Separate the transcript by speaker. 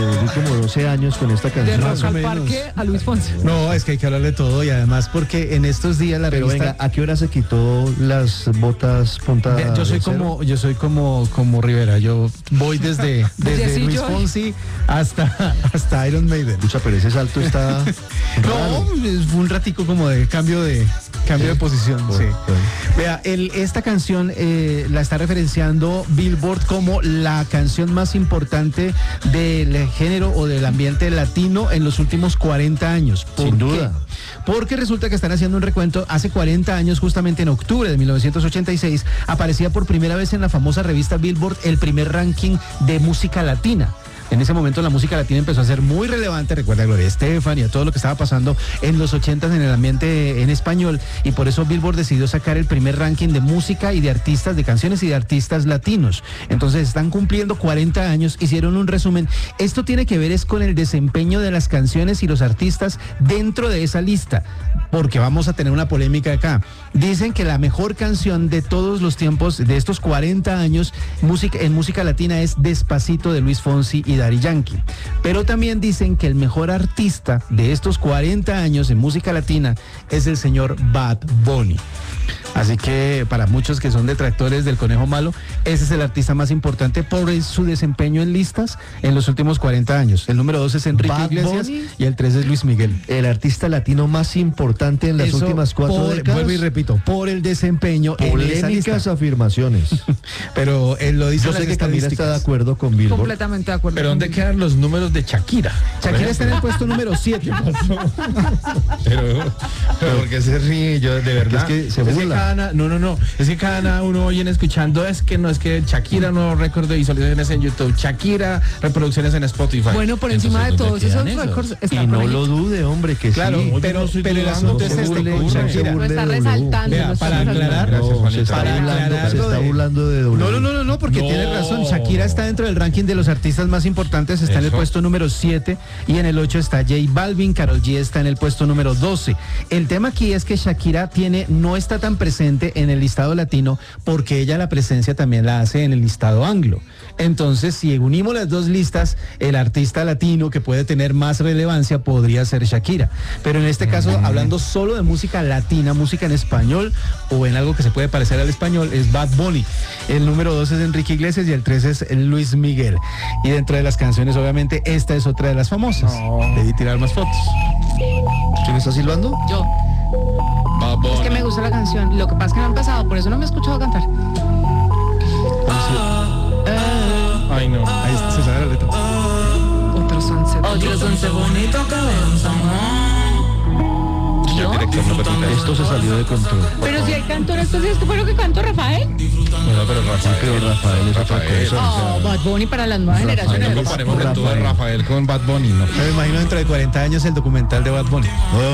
Speaker 1: como 12 años con esta
Speaker 2: De
Speaker 1: canción.
Speaker 2: Rock al Parque a Luis Fonsi.
Speaker 3: No, es que hay que hablar de todo y además porque en estos días la
Speaker 1: Pero
Speaker 3: revista...
Speaker 1: venga, ¿a qué hora se quitó las botas punta?
Speaker 3: Vea, yo soy
Speaker 1: de cero?
Speaker 3: como Rivera, yo voy desde
Speaker 2: Jesse
Speaker 3: Luis
Speaker 2: Joy.
Speaker 3: Fonsi hasta Iron Maiden.
Speaker 1: Pucha, pero ese salto está raro.
Speaker 3: No, fue un ratico como de cambio de posición.
Speaker 1: Bueno,
Speaker 3: Sí.
Speaker 1: bueno.
Speaker 3: Vea, esta canción la está referenciando Billboard como la canción más importante del género o del ambiente latino en los últimos 40 años. ¿Por
Speaker 1: Sin
Speaker 3: qué?
Speaker 1: duda.
Speaker 3: Porque resulta que están haciendo un recuento. Hace 40 años, justamente en octubre de 1986, aparecía por primera vez en la famosa revista Billboard el primer ranking de música latina. En ese momento la música latina empezó a ser muy relevante, recuerda a Gloria Estefan y a todo lo que estaba pasando en los 80s en el ambiente en español, y por eso Billboard decidió sacar el primer ranking de música y de artistas, de canciones y de artistas latinos. Entonces están cumpliendo 40 años, hicieron un resumen. Esto tiene que ver es con el desempeño de las canciones y los artistas dentro de esa lista, porque vamos a tener una polémica acá. Dicen que la mejor canción de todos los tiempos, de estos 40 años, en música latina es Despacito de Luis Fonsi y Daddy Yankee. Pero también dicen que el mejor artista de estos 40 años en música latina es el señor Bad Bunny. Así que para muchos que son detractores del Conejo Malo, ese es el artista más importante por su desempeño en listas en los últimos 40 años. El número 2 es Enrique
Speaker 1: Bad
Speaker 3: Iglesias
Speaker 1: Bunny,
Speaker 3: y el 3 es Luis Miguel.
Speaker 1: El artista latino más importante en las
Speaker 3: Eso
Speaker 1: últimas 4 décadas.
Speaker 3: Vuelvo y repito, por el desempeño en esa
Speaker 1: Polémicas
Speaker 3: lista.
Speaker 1: afirmaciones.
Speaker 3: Pero él lo dice
Speaker 1: Yo
Speaker 3: en
Speaker 1: sé
Speaker 3: las
Speaker 1: que Camila está de
Speaker 3: estadísticas.
Speaker 1: acuerdo con Billboard.
Speaker 2: Completamente de acuerdo.
Speaker 4: Pero ¿dónde quedan los números de Shakira?
Speaker 3: Shakira está en el puesto número 7.
Speaker 4: Pero ¿por qué se ríe? Yo de verdad.
Speaker 1: Es que se burla.
Speaker 4: No. Es que cada uno oyen escuchando, es que Shakira nuevo récord de visualizaciones en YouTube, Shakira reproducciones en Spotify.
Speaker 2: Bueno, por encima de
Speaker 4: Entonces,
Speaker 2: todos
Speaker 4: ¿dónde
Speaker 2: esos
Speaker 4: quedan
Speaker 2: récords
Speaker 4: esos?
Speaker 2: está
Speaker 1: Y
Speaker 2: por
Speaker 1: no
Speaker 2: ahí.
Speaker 1: lo dude, hombre, que
Speaker 3: Claro,
Speaker 1: sí.
Speaker 4: Oye,
Speaker 3: pero
Speaker 4: no estoy
Speaker 3: el
Speaker 4: dudando,
Speaker 3: asunto es
Speaker 1: no se
Speaker 3: este,
Speaker 1: burle,
Speaker 3: con
Speaker 1: no se
Speaker 3: Shakira.
Speaker 1: burle.
Speaker 2: Lo está
Speaker 1: de
Speaker 2: resaltando.
Speaker 3: Vea,
Speaker 2: lo está
Speaker 3: para
Speaker 2: resaltando.
Speaker 3: aclarar,
Speaker 4: Gracias,
Speaker 1: No, se
Speaker 4: Juanita.
Speaker 1: está
Speaker 3: Para
Speaker 1: burlando,
Speaker 3: aclarar
Speaker 1: se
Speaker 3: lo
Speaker 1: está
Speaker 3: de-
Speaker 1: burlando de W.
Speaker 3: No, porque
Speaker 4: No.
Speaker 3: tiene razón. Shakira está dentro del ranking de los artistas más importantes, está en el
Speaker 4: Eso.
Speaker 3: puesto número 7 y en el 8 está J Balvin, Karol G está en el puesto número 12. El tema aquí es que Shakira no está tan presente en el listado latino porque ella la presencia también la hace en el listado anglo. Entonces, si unimos las dos listas, el artista latino que puede tener más relevancia podría ser Shakira. Pero en este caso, hablando solo de música latina, música en español o en algo que se puede parecer al español, es Bad Bunny. El número 2 es Enrique Iglesias y el 3 es Luis Miguel. Y dentro de las canciones, obviamente, esta es otra de las famosas. Debí tirar más fotos.
Speaker 1: ¿Quién está silbando?
Speaker 2: Yo.
Speaker 4: Bad Bunny.
Speaker 2: Es que me gusta la canción. Lo que pasa es que no ha empezado, por eso no me he escuchado cantar.
Speaker 4: Ay, no.
Speaker 3: Ahí se sabe la letra.
Speaker 2: Otros 11.
Speaker 5: Otros 11 bonitos que
Speaker 4: Yo director no permite
Speaker 1: Esto se salió de control.
Speaker 2: Pero si hay cantores, entonces esto fue lo que cantó Rafael.
Speaker 4: Bueno, pero Rafael.
Speaker 1: Pero Rafael es otra cosa.
Speaker 2: Oh, Bad Bunny para las nuevas
Speaker 1: Rafael,
Speaker 2: generaciones.
Speaker 4: No comparemos el dúo de
Speaker 1: Rafael.
Speaker 4: Rafael con Bad Bunny, ¿no?
Speaker 3: Me imagino dentro de 40 años el documental de Bad Bunny.